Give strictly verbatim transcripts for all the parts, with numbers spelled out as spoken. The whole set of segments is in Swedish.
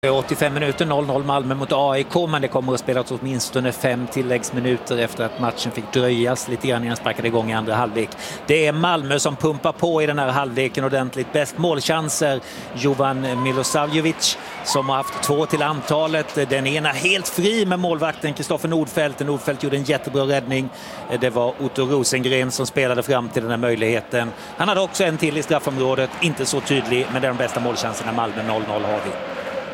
åttiofem minuter, noll noll Malmö mot A I K, men det kommer att spelas åtminstone fem tilläggsminuter efter att matchen fick dröjas lite grann innan sparkade igång i andra halvlek. Det är Malmö som pumpar på i den här halvleken ordentligt. Bäst målchanser Jovan Milosavljevic som har haft två till antalet. Den ena helt fri med målvakten Kristoffer Nordfeldt. Nordfeldt gjorde en jättebra räddning. Det var Otto Rosengren som spelade fram till den här möjligheten. Han hade också en till i straffområdet, inte så tydlig, men det är de bästa målchanserna. Malmö noll noll har vi.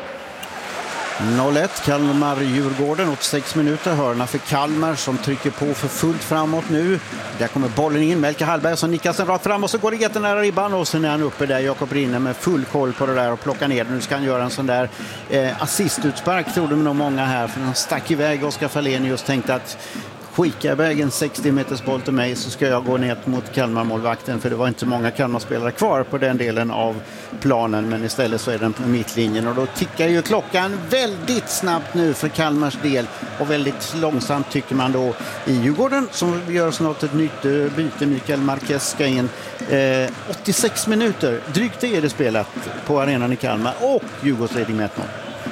noll ett Kalmar-Djurgården, åttiosex minuter, hörna för Kalmar som trycker på för fullt framåt nu. Där kommer bollen in, Melke Hallberg som nickar sen rakt fram och så går det jättenära ribban och sen är han uppe där, Jakob Rinne med full koll på det där och plockar ner. Nu ska han göra en sån där eh, assistutspark, trodde nog många här, för han stack iväg. Oskar Fahlén just tänkte att skicka iväg en sextio meters boll till mig så ska jag gå ner mot Kalmar-målvakten, för det var inte många Kalmar-spelare kvar på den delen av planen, men istället så är den på mittlinjen och då tickar ju klockan väldigt snabbt nu för Kalmars del och väldigt långsamt tycker man då i Djurgården som gör snart ett nytt byte. Mikael Marquez ska in. eh, åttiosex minuter, drygt det är det spelat på arenan i Kalmar och Djurgårdsledning med ett noll.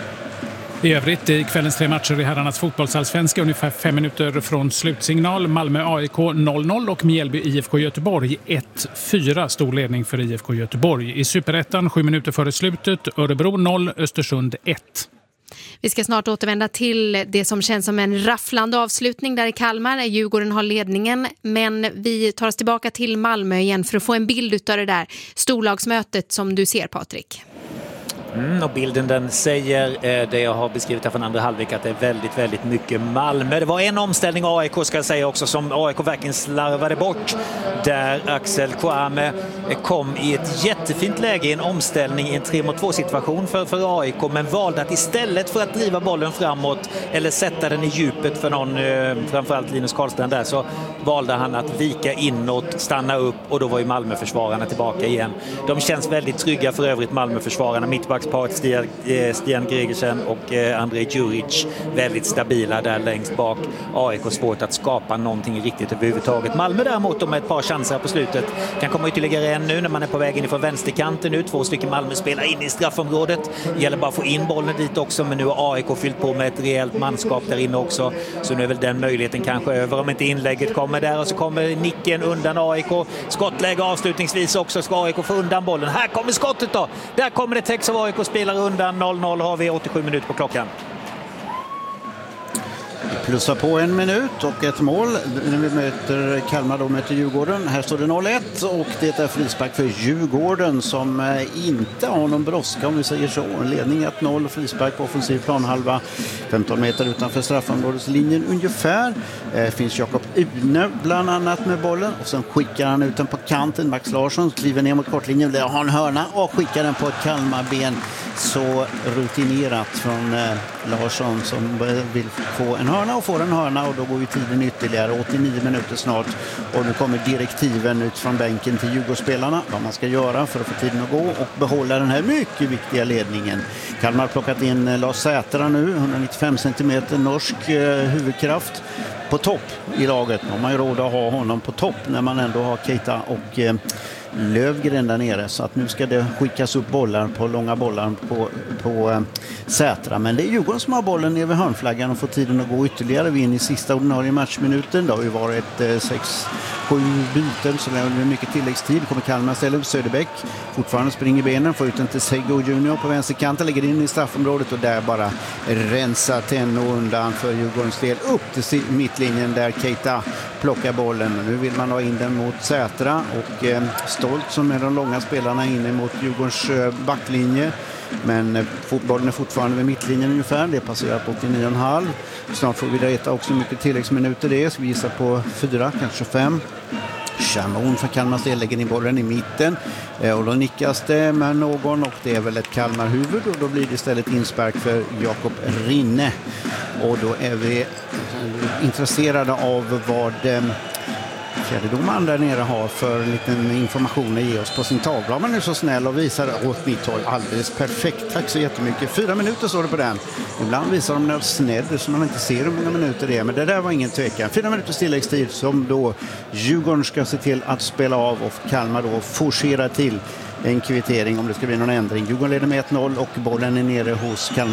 I övrigt i kvällens tre matcher i herrarnas fotbollsallsvenska ungefär fem minuter från slutsignal. Malmö A I K noll noll och Mjällby I F K Göteborg ett fyra, stor ledning för I F K Göteborg. I Superettan sju minuter före slutet, Örebro noll, Östersund ett. Vi ska snart återvända till det som känns som en rafflande avslutning där i Kalmar. Djurgården har ledningen, men vi tar oss tillbaka till Malmö igen för att få en bild av det där storlagsmötet som du ser, Patrik. Mm, och bilden den säger eh, det jag har beskrivit här från andra halvlek, att det är väldigt, väldigt mycket Malmö. Det var en omställning A I K ska jag säga också som A I K verkligen slarvade bort, där Axel Kouame kom i ett jättefint läge i en omställning i en tre mot två situation för, för A I K, men valde att istället för att driva bollen framåt eller sätta den i djupet för någon, eh, framförallt Linus Karlstrand där, så valde han att vika inåt, stanna upp, och då var ju Malmö-försvararna tillbaka igen. De känns väldigt trygga för övrigt, Malmö-försvararna. Mittbacksparet Stian, Stian Gregersen och eh, Andrej Djuric väldigt stabila där längst bak. A I K svårt att skapa någonting riktigt överhuvudtaget. Malmö däremot med ett par chanser på slutet. Kan komma ytterligare en nu när man är på väg in från vänsterkanten nu. Två stycken Malmö spelar in i straffområdet. Gäller bara att få in bollen dit också, men nu har A I K fyllt på med ett rejält manskap där inne också. Så nu är väl den möjligheten kanske över om inte inlägget kommer där, och så kommer nicken undan A I K. Skottläge avslutningsvis också, ska A I K få undan bollen. Här kommer skottet då. Där kommer det täcks av A I K spelar undan. Noll noll har vi, åttiosju minuter på klockan. Plussa på en minut och ett mål när vi möter Kalmar, då möter Djurgården. Här står det noll ett och det är frispark för Djurgården som inte har någon brådska, om vi säger så. En ledning ett noll, frispark på offensiv planhalva, femton meter utanför straffområdeslinjen ungefär. Eh, finns Jakob Une bland annat med bollen och sen skickar han ut den på kanten. Max Larsson kliver ner mot kortlinjen, där har en hörna och skickar den på ett Kalmarben. Så rutinerat från eh, Larsson som vill få en hörna och får en hörna, och då går vi tiden ytterligare åttionio minuter snart, och nu kommer direktiven ut från bänken till Djurgårdsspelarna vad man ska göra för att få tiden att gå och behålla den här mycket viktiga ledningen. Kalmar har plockat in Lars Sätra nu, etthundranittiofem centimeter norsk eh, huvudkraft på topp i laget. Man har ju råd att ha honom på topp när man ändå har Keita och eh, Lövgren där nere, så att nu ska det skickas upp bollar på långa bollar på, på äh, Sätra, men det är Djurgården som har bollen ner vid hörnflaggan och får tiden att gå ytterligare. Vi är in i sista ordinarie matchminuten. Det har ju varit äh, sex sju byten, så det är mycket tilläggstid. Kommer Kalmar ställa upp Söderbäck, fortfarande springer benen, får ut den till Sego Junior på vänsterkanten, lägger in i straffområdet och där bara rensar Tenno undan för Djurgårdens del upp till mittlinjen där Keita plockar bollen. Nu vill man ha in den mot Sätra och eh, Stolt som är de långa spelarna inne mot Djurgårdens eh, backlinje. Men eh, fotbollen är fortfarande vid mittlinjen ungefär. Det passerar på åttionio komma fem. Snart får vi veta också hur mycket tilläggsminuter det är. Så vi gissar på fyra, kanske fem. Chamon för Kalmars del lägger in bollen i mitten. Eh, och då nickas det med någon och det är väl ett Kalmar-huvud. Och då blir det istället inspark för Jakob Rinne. Och då är vi eh, intresserade av vad... Eh, fjärdedomaren där nere har för liten information att ge oss på sin tavla. Man är så snäll och visar åt mitt håll alldeles perfekt. Tack så jättemycket. Fyra minuter står det på den. Ibland visar de något snedd så man inte ser hur många minuter det är. Men det där var ingen tvekan. Fyra minuters tilläggstid som då Djurgården ska se till att spela av och Kalmar då forcerar till en kvittering om det ska bli någon ändring. Djurgården leder med ett noll och bollen är nere hos Kalmar.